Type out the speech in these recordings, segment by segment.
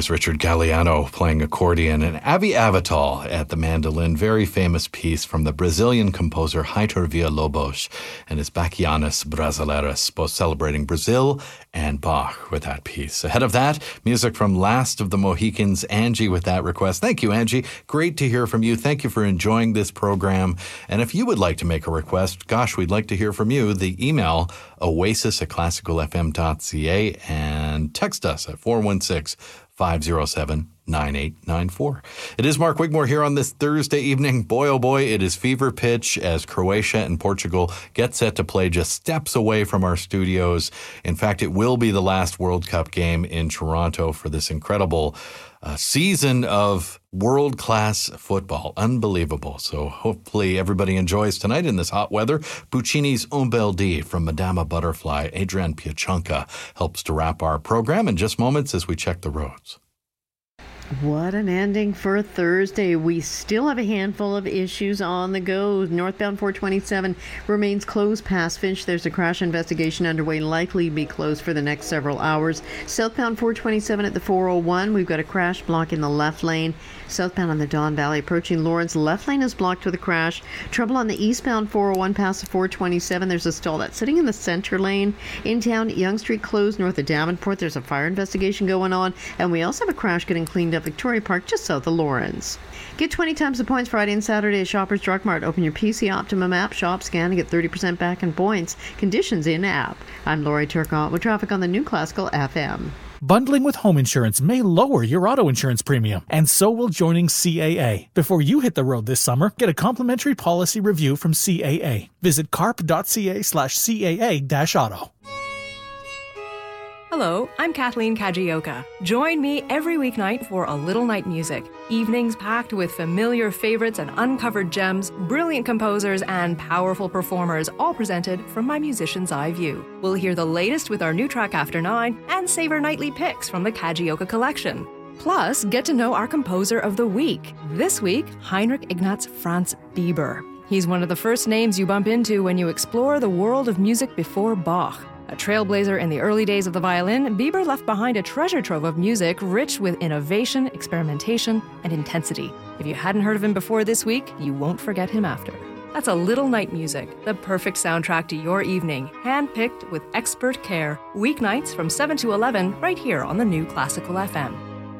There's Richard Galliano playing accordion and Avi Avital at the mandolin. Very famous piece from the Brazilian composer Heitor Villa-Lobos and his Bachianas Brasileiras, both celebrating Brazil and Bach with that piece. Ahead of that, music from Last of the Mohicans, Angie with that request. Thank you, Angie. Great to hear from you. Thank you for enjoying this program. And if you would like to make a request, gosh, we'd like to hear from you. The email, oasis@classicalfm.ca, and text us at 416-507-9894. It is Mark Wigmore here on this Thursday evening. Boy, oh boy, it is fever pitch as Croatia and Portugal get set to play just steps away from our studios. In fact, it will be the last World Cup game in Toronto for this incredible season of world-class football. Unbelievable. So hopefully everybody enjoys tonight in this hot weather. Puccini's Un Bel Dì from Madama Butterfly. Adrian Piacenka helps to wrap our program in just moments as we check the roads. What an ending for Thursday. We still have a handful of issues on the go. Northbound 427 remains closed past Finch. There's a crash investigation underway, likely be closed for the next several hours. Southbound 427 at the 401, we've got a crash block in the left lane. Southbound on the Don Valley approaching Lawrence, left lane is blocked with a crash. Trouble on the eastbound 401 past the 427. There's a stall that's sitting in the center lane. In town, Yonge Street closed north of Davenport. There's a fire investigation going on. And we also have a crash getting cleaned up Victoria Park just south of Lawrence. Get 20 times the points Friday and Saturday at Shoppers Drug Mart. Open your PC Optimum app, shop, scan, and get 30% back in points. Conditions in app. I'm Lori Turcotte with traffic on the New Classical FM. Bundling with home insurance may lower your auto insurance premium, and so will joining CAA. Before you hit the road this summer, get a complimentary policy review from CAA. Visit carp.ca/CAA-auto. Hello, I'm Kathleen Kajioka. Join me every weeknight for A Little Night Music. Evenings packed with familiar favorites and uncovered gems, brilliant composers, and powerful performers, all presented from my musician's eye view. We'll hear the latest with our new track After 9 and savor nightly picks from the Kajioka collection. Plus, get to know our composer of the week. This week, Heinrich Ignaz Franz Bieber. He's one of the first names you bump into when you explore the world of music before Bach. A trailblazer in the early days of the violin, Bieber left behind a treasure trove of music rich with innovation, experimentation, and intensity. If you hadn't heard of him before this week, you won't forget him after. That's A Little Night Music, the perfect soundtrack to your evening, handpicked with expert care. Weeknights from 7 to 11, right here on the New Classical FM.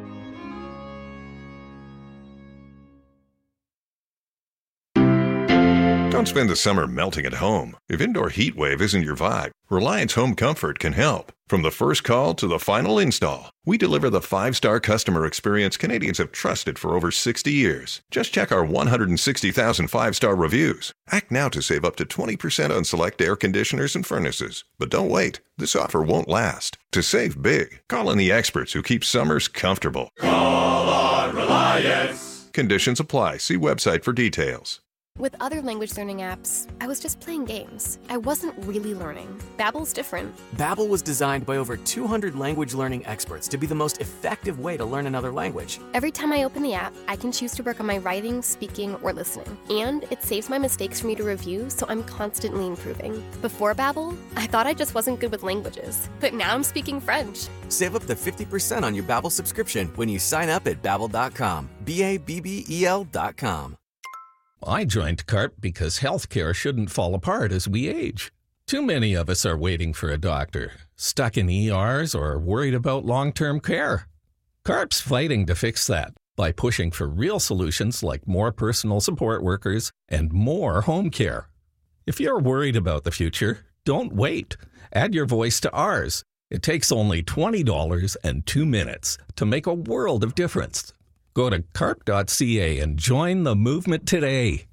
Don't spend the summer melting at home. If indoor heat wave isn't your vibe, Reliance Home Comfort can help. From the first call to the final install, we deliver the 5-star customer experience Canadians have trusted for over 60 years. Just check our 160,000 5-star reviews. Act now to save up to 20% on select air conditioners and furnaces. But don't wait. This offer won't last. To save big, call on the experts who keep summers comfortable. Call on Reliance. Conditions apply. See website for details. With other language learning apps, I was just playing games. I wasn't really learning. Babbel's different. Babbel was designed by over 200 language learning experts to be the most effective way to learn another language. Every time I open the app, I can choose to work on my writing, speaking, or listening. And it saves my mistakes for me to review, so I'm constantly improving. Before Babbel, I thought I just wasn't good with languages. But now I'm speaking French. Save up to 50% on your Babbel subscription when you sign up at Babbel.com. Babbel.com. I joined CARP because healthcare shouldn't fall apart as we age. Too many of us are waiting for a doctor, stuck in ERs, or worried about long-term care. CARP's fighting to fix that by pushing for real solutions like more personal support workers and more home care. If you're worried about the future, don't wait. Add your voice to ours. It takes only $20 and 2 minutes to make a world of difference. Go to carp.ca and join the movement today.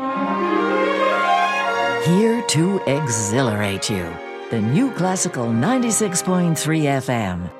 Here to exhilarate you. The New Classical 96.3 FM.